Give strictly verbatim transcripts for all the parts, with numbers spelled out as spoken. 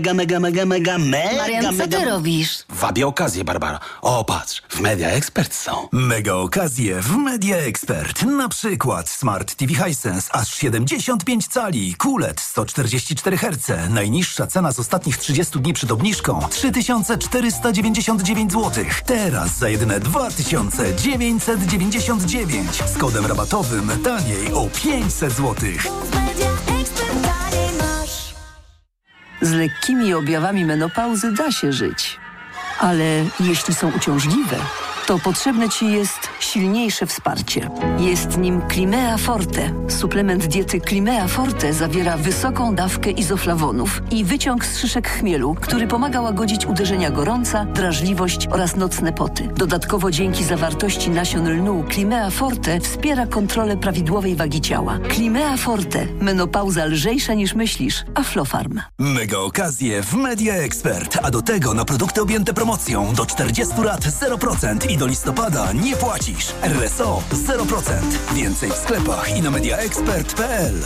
Mega, mega, mega, mega, mega, Marian, co mega... ty robisz? Wabię okazję, Barbara. O, patrz, w Media Expert są. Mega okazje w Media Expert. Na przykład Smart T V Hisense aż siedemdziesiąt pięć cali, Q L E D sto czterdzieści cztery herce. Najniższa cena z ostatnich trzydziestu dni przed obniżką trzy tysiące czterysta dziewięćdziesiąt dziewięć złotych. Teraz za jedyne dwa tysiące dziewięćset dziewięćdziesiąt dziewięć. Z kodem rabatowym taniej o pięćset złotych. Z lekkimi objawami menopauzy da się żyć. Ale jeśli są uciążliwe, to potrzebne Ci jest silniejsze wsparcie. Jest nim Climea Forte. Suplement diety Climea Forte zawiera wysoką dawkę izoflawonów i wyciąg z szyszek chmielu, który pomaga łagodzić uderzenia gorąca, drażliwość oraz nocne poty. Dodatkowo dzięki zawartości nasion lnu Climea Forte wspiera kontrolę prawidłowej wagi ciała. Climea Forte. Menopauza lżejsza niż myślisz. Aflofarm. Mega okazje w Media Expert. A do tego na produkty objęte promocją do czterdziestu lat zero procent i do listopada nie płacisz. R S O zero procent. Więcej w sklepach i na mediaexpert kropka p l.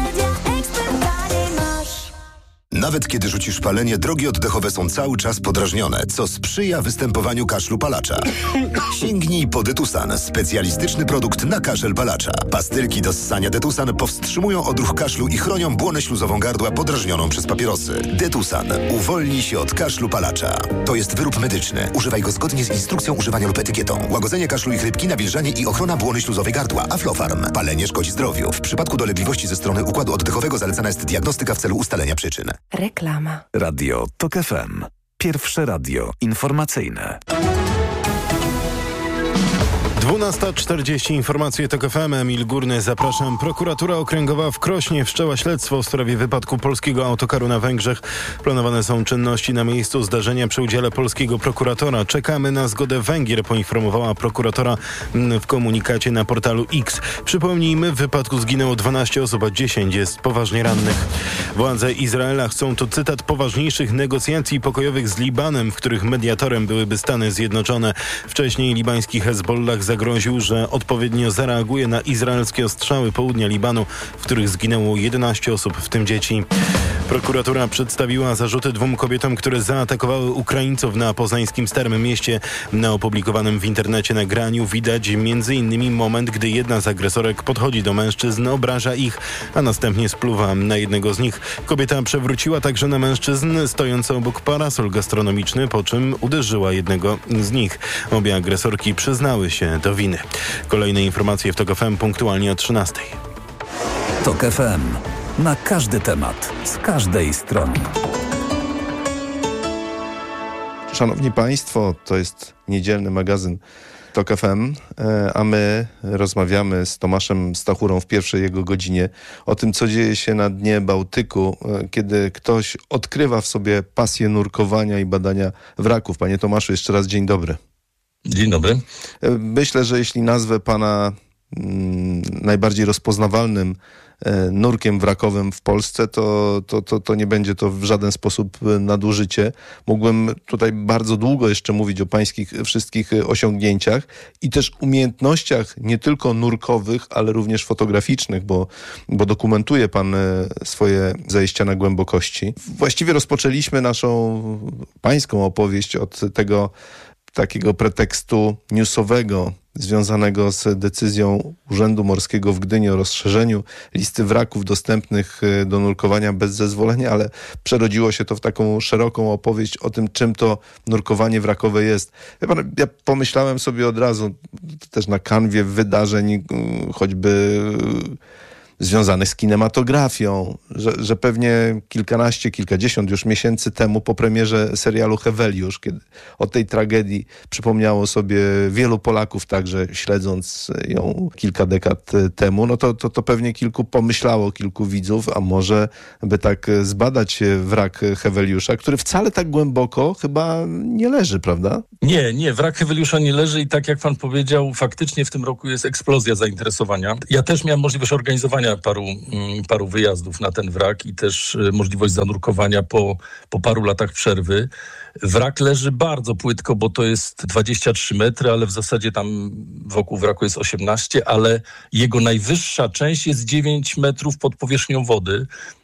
Nawet kiedy rzucisz palenie, drogi oddechowe są cały czas podrażnione, co sprzyja występowaniu kaszlu palacza. Sięgnij po Detusan, specjalistyczny produkt na kaszel palacza. Pastylki do ssania Detusan powstrzymują odruch kaszlu i chronią błonę śluzową gardła podrażnioną przez papierosy. Detusan. Uwolnij się od kaszlu palacza. To jest wyrób medyczny. Używaj go zgodnie z instrukcją używania lub etykietą. Łagodzenie kaszlu i chrypki, nawilżanie i ochrona błony śluzowej gardła. Aflofarm. Palenie szkodzi zdrowiu. W przypadku dolegliwości ze strony układu oddechowego zalecana jest diagnostyka w celu ustalenia przyczyn. Reklama. Radio TOK F M. Pierwsze radio informacyjne. dwunasta czterdzieści, informacje TOK F M. Emil Górny, zapraszam. Prokuratura Okręgowa w Krośnie wszczęła śledztwo w sprawie wypadku polskiego autokaru na Węgrzech. Planowane są czynności na miejscu zdarzenia przy udziale polskiego prokuratora. Czekamy na zgodę Węgier, poinformowała prokuratora w komunikacie na portalu X. Przypomnijmy, w wypadku zginęło dwanaście osób, a dziesięć jest poważnie rannych. Władze Izraela chcą, to cytat, poważniejszych negocjacji pokojowych z Libanem, w których mediatorem byłyby Stany Zjednoczone. Wcześniej libański Hezbollah zagroził, że odpowiednio zareaguje na izraelskie ostrzały południa Libanu, w których zginęło jedenaście osób, w tym dzieci. Prokuratura przedstawiła zarzuty dwóm kobietom, które zaatakowały Ukraińców na poznańskim Starym Mieście. Na opublikowanym w internecie nagraniu widać między innymi moment, gdy jedna z agresorek podchodzi do mężczyzn, obraża ich, a następnie spluwa na jednego z nich. Kobieta przewróciła także na mężczyzn stojący obok parasol gastronomiczny, po czym uderzyła jednego z nich. Obie agresorki przyznały się do winy. Kolejne informacje w TOK F M punktualnie o trzynastej. TOK F M. Na każdy temat, z każdej strony. Szanowni Państwo, to jest niedzielny magazyn TOK F M, a my rozmawiamy z Tomaszem Stachurą w pierwszej jego godzinie o tym, co dzieje się na dnie Bałtyku, kiedy ktoś odkrywa w sobie pasję nurkowania i badania wraków. Panie Tomaszu, jeszcze raz dzień dobry. Dzień dobry. Myślę, że jeśli nazwę pana mm, najbardziej rozpoznawalnym e, nurkiem wrakowym w Polsce, to, to, to, to nie będzie to w żaden sposób nadużycie. Mógłbym tutaj bardzo długo jeszcze mówić o pańskich wszystkich osiągnięciach i też umiejętnościach nie tylko nurkowych, ale również fotograficznych, bo, bo dokumentuje pan swoje zejścia na głębokości. Właściwie rozpoczęliśmy naszą pańską opowieść od tego takiego pretekstu newsowego związanego z decyzją Urzędu Morskiego w Gdyni o rozszerzeniu listy wraków dostępnych do nurkowania bez zezwolenia, ale przerodziło się to w taką szeroką opowieść o tym, czym to nurkowanie wrakowe jest. Ja pomyślałem sobie od razu też na kanwie wydarzeń, choćby związanych z kinematografią, że, że pewnie kilkanaście, kilkadziesiąt już miesięcy temu po premierze serialu Heweliusz, kiedy o tej tragedii przypomniało sobie wielu Polaków, także śledząc ją kilka dekad temu, no to, to, to pewnie kilku pomyślało, kilku widzów, a może by tak zbadać wrak Heweliusza, który wcale tak głęboko chyba nie leży, prawda? Nie, nie, wrak Heweliusza nie leży i tak jak pan powiedział, faktycznie w tym roku jest eksplozja zainteresowania. Ja też miałem możliwość organizowania paru, paru wyjazdów na ten wrak i też możliwość zanurkowania po, po paru latach przerwy. Wrak leży bardzo płytko, bo to jest dwadzieścia trzy metry, ale w zasadzie tam wokół wraku jest osiemnaście, ale jego najwyższa część jest dziewięć metrów pod powierzchnią wody.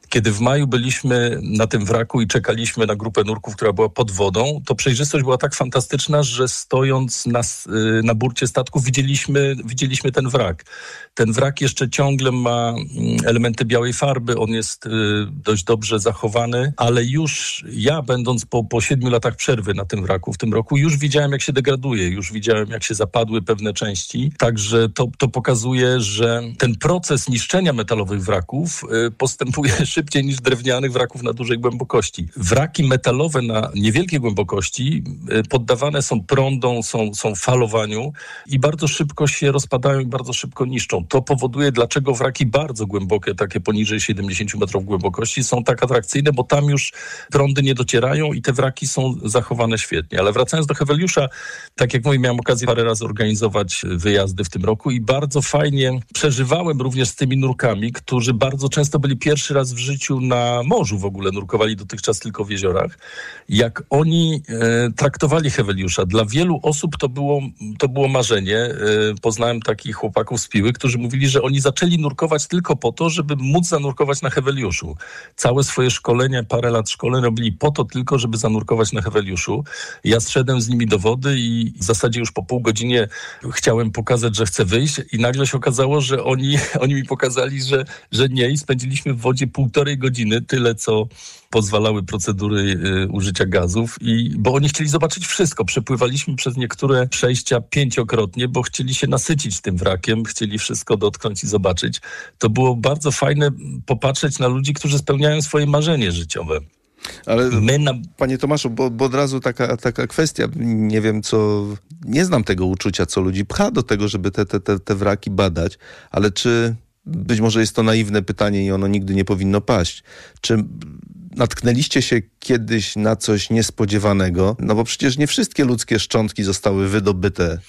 Kiedy w maju byliśmy na tym wraku i czekaliśmy na grupę nurków, która była pod wodą, to przejrzystość była tak fantastyczna, że stojąc na, na burcie statku widzieliśmy, widzieliśmy ten wrak. Ten wrak jeszcze ciągle ma elementy białej farby, on jest dość dobrze zachowany, ale już ja, będąc po, po siedmiu latach przerwy na tym wraku w tym roku, już widziałem, jak się degraduje, już widziałem, jak się zapadły pewne części. Także to, to pokazuje, że ten proces niszczenia metalowych wraków postępuje szybciej niż drewnianych wraków na dużej głębokości. Wraki metalowe na niewielkiej głębokości poddawane są prądom, są, są falowaniu i bardzo szybko się rozpadają i bardzo szybko niszczą. To powoduje, dlaczego wraki bardzo głębokie, takie poniżej siedemdziesiąt metrów głębokości, są tak atrakcyjne, bo tam już prądy nie docierają i te wraki są zachowane świetnie. Ale wracając do Heweliusza, tak jak mówię, miałem okazję parę razy organizować wyjazdy w tym roku i bardzo fajnie przeżywałem również z tymi nurkami, którzy bardzo często byli pierwszy raz w życiu na morzu w ogóle, nurkowali dotychczas tylko w jeziorach, jak oni e, traktowali Heweliusza. Dla wielu osób to było, to było marzenie. E, poznałem takich chłopaków z Piły, którzy mówili, że oni zaczęli nurkować tylko po to, żeby móc zanurkować na Heweliuszu. Całe swoje szkolenie, parę lat szkoleń robili po to tylko, żeby zanurkować na Heweliuszu. Ja zszedłem z nimi do wody i w zasadzie już po pół godzinie chciałem pokazać, że chcę wyjść i nagle się okazało, że oni, oni mi pokazali, że, że nie i spędziliśmy w wodzie półtorej godziny, tyle co pozwalały procedury y, użycia gazów, i bo oni chcieli zobaczyć wszystko. Przepływaliśmy przez niektóre przejścia pięciokrotnie, bo chcieli się nasycić tym wrakiem, chcieli wszystko dotknąć i zobaczyć. To było bardzo fajne popatrzeć na ludzi, którzy spełniają swoje marzenie życiowe. Ale My na... panie Tomaszu, bo, bo od razu taka, taka kwestia, nie wiem co, nie znam tego uczucia, co ludzi pcha do tego, żeby te, te, te, te wraki badać, ale czy, być może jest to naiwne pytanie i ono nigdy nie powinno paść, czy natknęliście się kiedyś na coś niespodziewanego? No bo przecież nie wszystkie ludzkie szczątki zostały wydobyte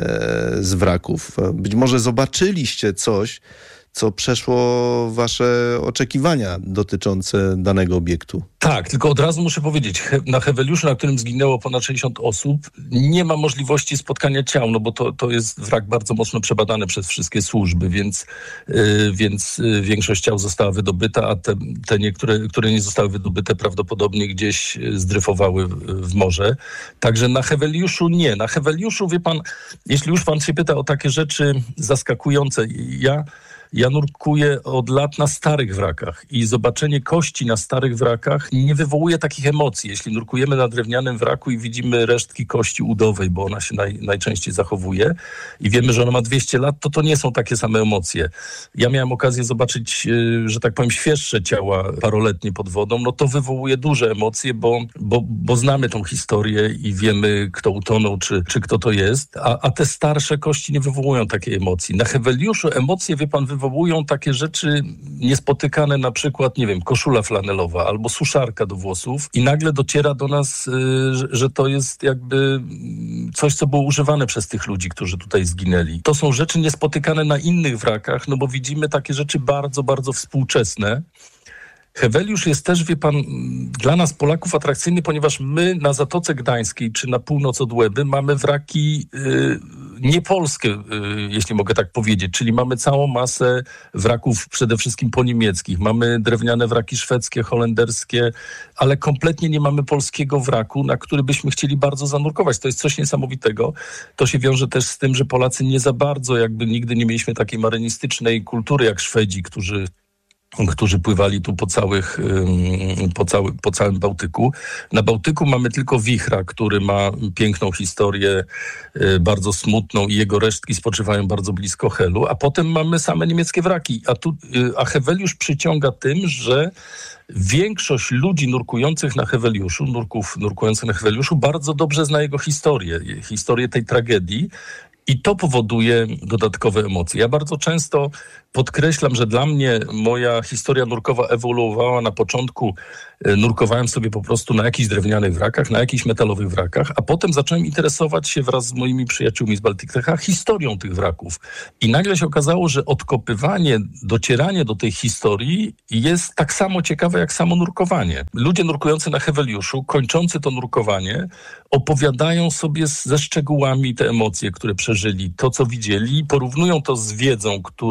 e, z wraków. Być może zobaczyliście coś, co przeszło wasze oczekiwania dotyczące danego obiektu. Tak, tylko od razu muszę powiedzieć, na Heweliuszu, na którym zginęło ponad sześćdziesiąt osób, nie ma możliwości spotkania ciał, no bo to, to jest wrak bardzo mocno przebadany przez wszystkie służby, więc, yy, więc yy, większość ciał została wydobyta, a te, te niektóre, które nie zostały wydobyte, prawdopodobnie gdzieś zdryfowały w, w morze. Także na Heweliuszu nie. Na Heweliuszu, wie pan, jeśli już pan się pyta o takie rzeczy zaskakujące, ja... Ja nurkuję od lat na starych wrakach i zobaczenie kości na starych wrakach nie wywołuje takich emocji. Jeśli nurkujemy na drewnianym wraku i widzimy resztki kości udowej, bo ona się naj, najczęściej zachowuje i wiemy, że ona ma dwieście lat, to to nie są takie same emocje. Ja miałem okazję zobaczyć, że tak powiem, świeższe ciała paroletnie pod wodą. No to wywołuje duże emocje, bo, bo, bo znamy tą historię i wiemy, kto utonął, czy, czy kto to jest, a, a te starsze kości nie wywołują takiej emocji. Na Heweliuszu emocje, wie pan, wywołują takie rzeczy niespotykane, na przykład, nie wiem, koszula flanelowa albo suszarka do włosów i nagle dociera do nas, że, że to jest jakby coś, co było używane przez tych ludzi, którzy tutaj zginęli. To są rzeczy niespotykane na innych wrakach, no bo widzimy takie rzeczy bardzo, bardzo współczesne. Heweliusz jest też, wie pan, dla nas Polaków atrakcyjny, ponieważ my na Zatoce Gdańskiej czy na północ od Łeby mamy wraki y, niepolskie, y, jeśli mogę tak powiedzieć, czyli mamy całą masę wraków przede wszystkim poniemieckich. Mamy drewniane wraki szwedzkie, holenderskie, ale kompletnie nie mamy polskiego wraku, na który byśmy chcieli bardzo zanurkować. To jest coś niesamowitego. To się wiąże też z tym, że Polacy nie za bardzo, jakby nigdy nie mieliśmy takiej marynistycznej kultury jak Szwedzi, którzy którzy pływali tu po, całych, po, cały, po całym Bałtyku. Na Bałtyku mamy tylko wichra, który ma piękną historię, bardzo smutną i jego resztki spoczywają bardzo blisko Helu, a potem mamy same niemieckie wraki. A, tu, a Heweliusz przyciąga tym, że większość ludzi nurkujących na Heweliuszu, nurków nurkujących na Heweliuszu bardzo dobrze zna jego historię, historię tej tragedii. I to powoduje dodatkowe emocje. Ja bardzo często podkreślam, że dla mnie moja historia nurkowa ewoluowała. Na początku nurkowałem sobie po prostu na jakichś drewnianych wrakach, na jakichś metalowych wrakach, a potem zacząłem interesować się wraz z moimi przyjaciółmi z Baltic-Techa historią tych wraków. I nagle się okazało, że odkopywanie, docieranie do tej historii jest tak samo ciekawe jak samo nurkowanie. Ludzie nurkujący na Heweliuszu, kończący to nurkowanie, opowiadają sobie ze szczegółami te emocje, które przeżyli, to co widzieli, porównują to z wiedzą, którą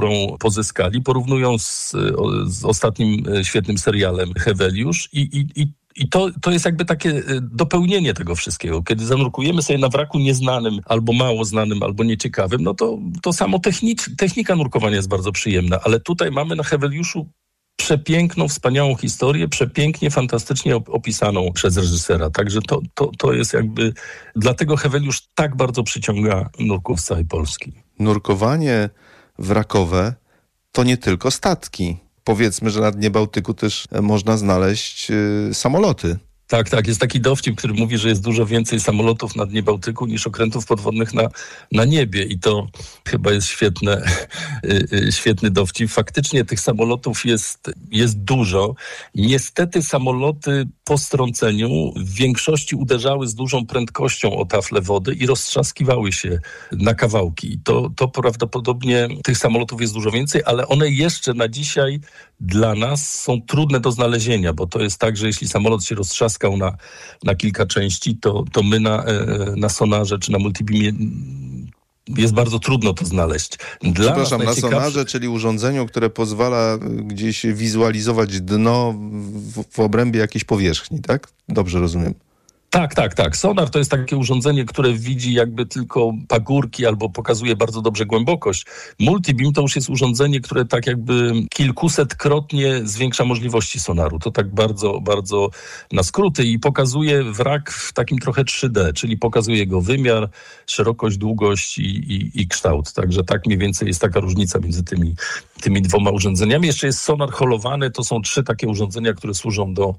pozyskali, porównują z, z ostatnim świetnym serialem Heweliusz i, i, i I to, to jest jakby takie dopełnienie tego wszystkiego. Kiedy zanurkujemy sobie na wraku nieznanym, albo mało znanym, albo nieciekawym, no to, to samo technicz, technika nurkowania jest bardzo przyjemna. Ale tutaj mamy na Heweliuszu przepiękną, wspaniałą historię, przepięknie, fantastycznie opisaną przez reżysera. Także to, to, to jest jakby... Dlatego Heweliusz tak bardzo przyciąga nurków z całej Polski. Nurkowanie wrakowe to nie tylko statki. Powiedzmy, że na dnie Bałtyku też można znaleźć yy, samoloty. Tak, tak. Jest taki dowcip, który mówi, że jest dużo więcej samolotów na dnie Bałtyku niż okrętów podwodnych na, na niebie. I to chyba jest świetne, świetny dowcip. Faktycznie tych samolotów jest, jest dużo. Niestety samoloty po strąceniu w większości uderzały z dużą prędkością o taflę wody i roztrzaskiwały się na kawałki. To, to prawdopodobnie tych samolotów jest dużo więcej, ale one jeszcze na dzisiaj dla nas są trudne do znalezienia, bo to jest tak, że jeśli samolot się roztrzaskał na, na kilka części, to, to my na, na sonarze czy na multibimie jest bardzo trudno to znaleźć. Dla Przepraszam, nas najciekawsze... na sonarze, czyli urządzeniu, które pozwala gdzieś wizualizować dno w, w obrębie jakiejś powierzchni, tak? Dobrze rozumiem. Tak, tak, tak. Sonar to jest takie urządzenie, które widzi jakby tylko pagórki albo pokazuje bardzo dobrze głębokość. Multibim to już jest urządzenie, które tak jakby kilkusetkrotnie zwiększa możliwości sonaru. To tak bardzo, bardzo na skróty i pokazuje wrak w takim trochę trzy D, czyli pokazuje jego wymiar, szerokość, długość i, i, i kształt. Także tak mniej więcej jest taka różnica między tymi, tymi dwoma urządzeniami. Jeszcze jest sonar holowany. To są trzy takie urządzenia, które służą do,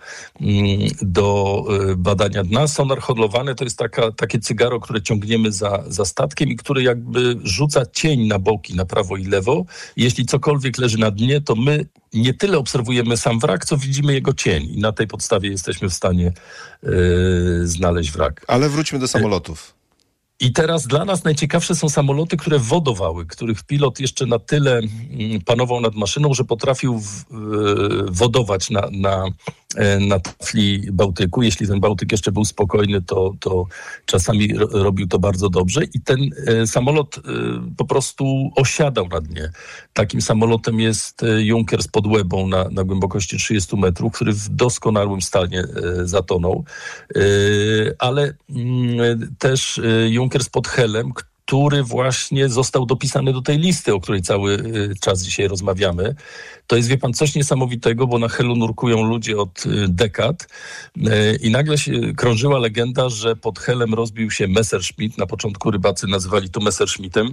do badania dna. Sonar hodlowany to jest taka, takie cygaro, które ciągniemy za, za statkiem i który jakby rzuca cień na boki, na prawo i lewo. Jeśli cokolwiek leży na dnie, to my nie tyle obserwujemy sam wrak, co widzimy jego cień. I na tej podstawie jesteśmy w stanie yy, znaleźć wrak. Ale wróćmy do samolotów. I teraz dla nas najciekawsze są samoloty, które wodowały, których pilot jeszcze na tyle panował nad maszyną, że potrafił w, wodować na, na, na tafli Bałtyku. Jeśli ten Bałtyk jeszcze był spokojny, to, to czasami ro, robił to bardzo dobrze. I ten e, samolot e, po prostu osiadał na dnie. Takim samolotem jest Junkers pod Łebą na, na głębokości trzydziestu metrów, który w doskonałym stanie e, zatonął. E, ale m, też e, Junkers pod Helem, który właśnie został dopisany do tej listy, o której cały czas dzisiaj rozmawiamy. To jest, wie pan, coś niesamowitego, bo na Helu nurkują ludzie od dekad i nagle się krążyła legenda, że pod Helem rozbił się Messerschmitt. Na początku rybacy nazywali to Messerschmittem.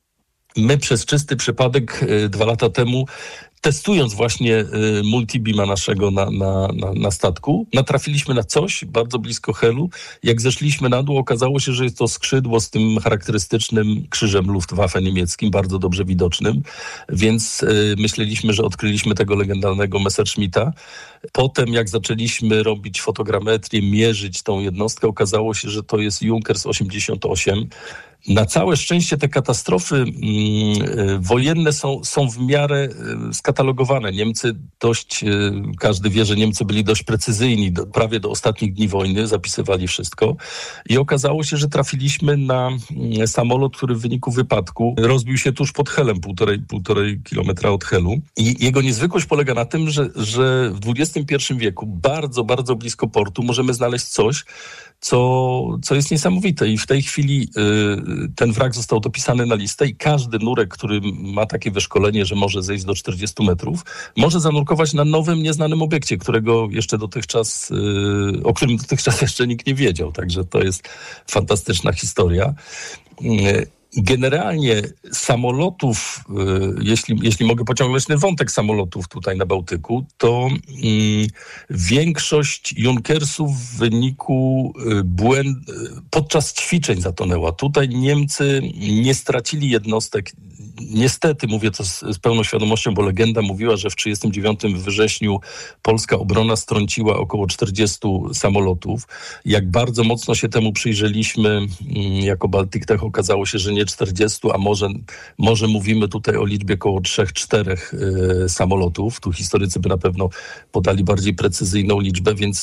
My przez czysty przypadek dwa lata temu, testując właśnie y, multibima naszego na, na, na, na statku, natrafiliśmy na coś bardzo blisko Helu. Jak zeszliśmy na dół, okazało się, że jest to skrzydło z tym charakterystycznym krzyżem Luftwaffe niemieckim, bardzo dobrze widocznym, więc y, myśleliśmy, że odkryliśmy tego legendarnego Messerschmitta. Potem, jak zaczęliśmy robić fotogrametrię, mierzyć tą jednostkę, okazało się, że to jest Junkers osiemdziesiąt osiem. Na całe szczęście te katastrofy mm, wojenne są, są w miarę y, skatalogowane. Niemcy dość, y, każdy wie, że Niemcy byli dość precyzyjni, do, prawie do ostatnich dni wojny, zapisywali wszystko. I okazało się, że trafiliśmy na y, samolot, który w wyniku wypadku rozbił się tuż pod Helem, półtorej, półtorej kilometra od Helu. I jego niezwykłość polega na tym, że, że w dwudziestym pierwszym wieku, bardzo, bardzo blisko portu, możemy znaleźć coś, co, co jest niesamowite. I w tej chwili y, ten wrak został dopisany na listę i każdy nurek, który ma takie wyszkolenie, że może zejść do czterdziestu metrów, może zanurkować na nowym, nieznanym obiekcie, którego jeszcze dotychczas, y, o którym dotychczas jeszcze nikt nie wiedział. Także to jest fantastyczna historia. Y, Generalnie samolotów, jeśli, jeśli mogę pociągnąć ten wątek samolotów tutaj na Bałtyku, to mm, większość Junkersów w wyniku błęd, podczas ćwiczeń zatonęła. Tutaj Niemcy nie stracili jednostek. Niestety, mówię to z, z pełną świadomością, bo legenda mówiła, że w trzydziestym dziewiątym wrześniu polska obrona strąciła około czterdziestu samolotów. Jak bardzo mocno się temu przyjrzeliśmy mm, jako Baltic Tech, okazało się, że nie czterdziestu, a może, może mówimy tutaj o liczbie około trzech, czterech y, samolotów. Tu historycy by na pewno podali bardziej precyzyjną liczbę, więc